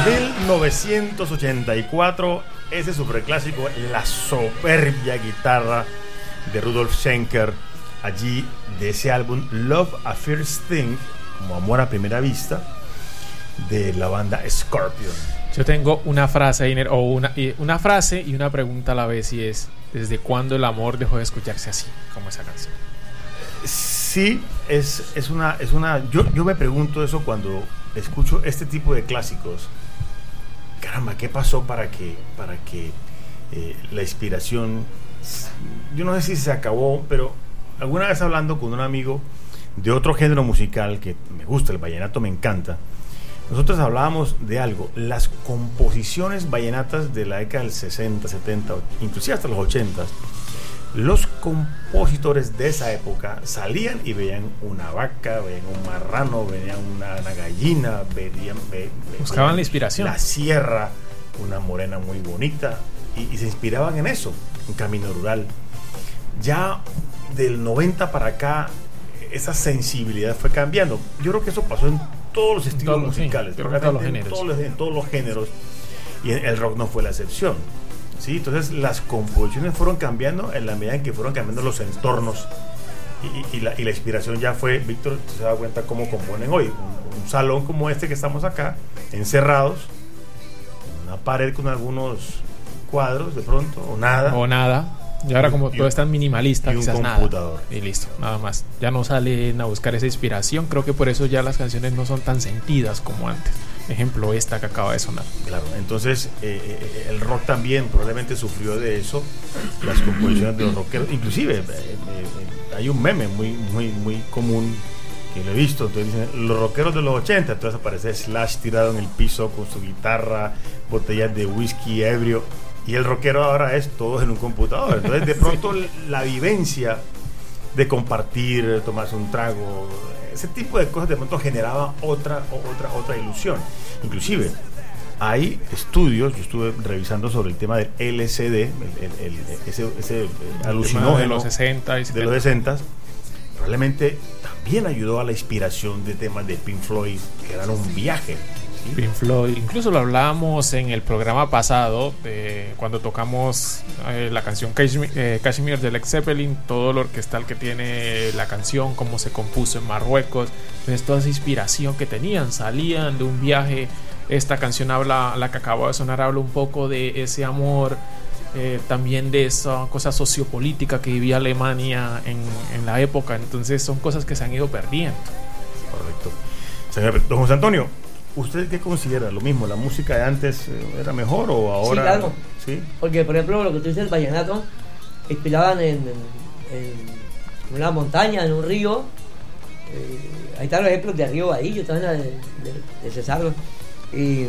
1984, ese superclásico, la soberbia guitarra de Rudolf Schenker, allí de ese álbum Love at First Thing, como Amor a Primera Vista, de la banda Scorpion. Yo tengo una frase, Einer, o una frase y una pregunta a la vez, y es: ¿desde cuándo el amor dejó de escucharse así, como esa canción? Sí, es una yo me pregunto eso cuando escucho este tipo de clásicos. Caramba, ¿qué pasó para que la inspiración, yo no sé si se acabó, pero alguna vez hablando con un amigo de otro género musical que me gusta, el vallenato me encanta, nosotros hablábamos de algo: las composiciones vallenatas de la década del 60, 70, inclusive hasta los 80, los compositores de esa época salían y veían una vaca, veían un marrano, veían una gallina, buscaban la inspiración, la sierra, una morena muy bonita, y se inspiraban en eso, un camino rural. Ya del 90 para acá esa sensibilidad fue cambiando. Yo creo que eso pasó en todos los estilos musicales, sí, en todos los géneros, y el rock no fue la excepción. ¿Sí? Entonces las composiciones fueron cambiando en la medida en que fueron cambiando los entornos, y la inspiración ya fue, Víctor se da cuenta cómo componen hoy un salón como este que estamos acá, encerrados, una pared con algunos cuadros de pronto, o nada. Y ahora como todo es tan minimalista, y quizás un computador. Nada. Y listo, nada más. Ya no salen a buscar esa inspiración. Creo que por eso ya las canciones no son tan sentidas como antes. Ejemplo, esta que acaba de sonar. Claro, entonces el rock también probablemente sufrió de eso, las composiciones de los rockeros. Inclusive hay un meme muy común que lo he visto. Entonces dicen, los rockeros de los 80, entonces aparece Slash tirado en el piso con su guitarra, botellas de whisky ebrio, y el rockero ahora es todos en un computador. Entonces de pronto la vivencia de compartir, de tomarse un trago, ese tipo de cosas de pronto generaba otra ilusión. Inclusive hay estudios, yo estuve revisando sobre el tema del LSD, ese alucinógeno de los 60 y 70. De los 60, probablemente también ayudó a la inspiración de temas de Pink Floyd, que eran un viaje. ¿Sí? Pink Floyd, incluso lo hablábamos en el programa pasado, cuando tocamos la canción Kashmir de Led Zeppelin, todo lo orquestal que tiene la canción, cómo se compuso en Marruecos. Entonces toda esa inspiración que tenían, salían de un viaje. Esta canción la que acaba de sonar, habla un poco de ese amor, también de esa cosa sociopolítica que vivía Alemania en la época. Entonces son cosas que se han ido perdiendo. Correcto. Señor don José Antonio, ¿usted qué considera? ¿Lo mismo? ¿La música de antes era mejor o ahora? Sí, claro. ¿Sí? Porque, por ejemplo, lo que tú dices, el vallenato, inspiraban en una montaña, en un río. Ahí están los ejemplos de Río Bahillo, también de Cesarlo. Y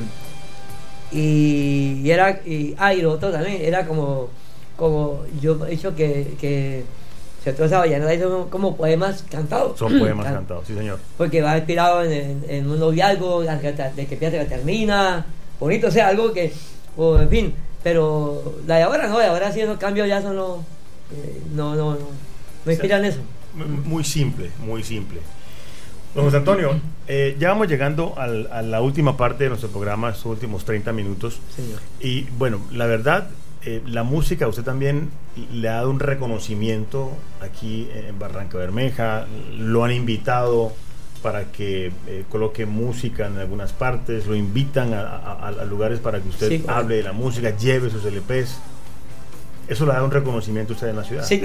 lo otro también, era como yo he dicho que toda esa vallenata son como poemas cantados. Son poemas cantados, sí señor. Porque va inspirado en un noviazgo, de que empieza que termina, bonito, o sea, algo que, o en fin, pero la de ahora no, de ahora sí esos cambios ya son no inspiran eso. Muy simple. Don José Antonio, ya vamos llegando a la última parte de nuestro programa, estos últimos 30 minutos. Señor. Y bueno, la verdad, la música, usted también le ha dado un reconocimiento aquí en Barranca Bermeja, lo han invitado para que coloque música en algunas partes, lo invitan a lugares para que usted hable de la música, lleve sus LPs. Eso le da un reconocimiento a usted en la ciudad. Sí.